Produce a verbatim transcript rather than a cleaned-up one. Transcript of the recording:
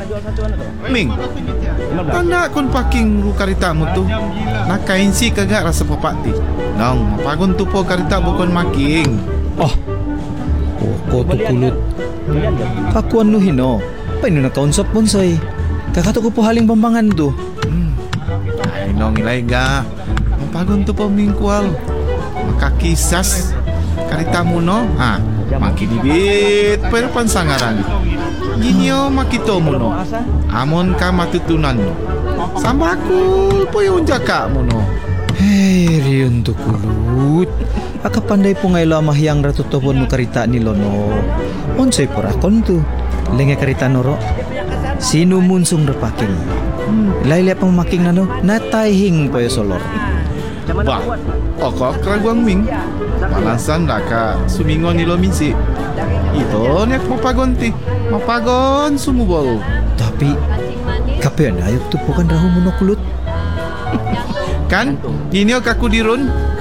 Ming, tanda kon paking ru karitamu tu. Nakain si kagak rasa papati. Nong, mapagon tu po karita bukan making. Oh, ko to kulut. Kakuan no hino. Paano nakausap bonsai? Kakato ko po haling bambangan to. Hmm. Ay, nong ilay ga. Mapagon tu po mingkwal. Makakisas. Karitamu no, ha. Makidibit, pero pansangaran. Ginyo makito mo no. Amon ka matutunan no. Sambakul po yung jaka mo no. Hey, riyon to kulut. Akapanday po ngay lo mahiyang ratutopon no karita ni Lono. Onsay porakon to. Lenge karita noro. Sino munsong rapaking? Hmm, laylay pang making na no. Natayhing pa yung solor. Bah, oko keraguang ming. Malasan daka sumingon ni Lominsi. Ito niyak mapagonti. Mapagon sumubol. Tapi, kape na ayok tupukan rahu mo no kulut. Kan, ginyo kaku dirun.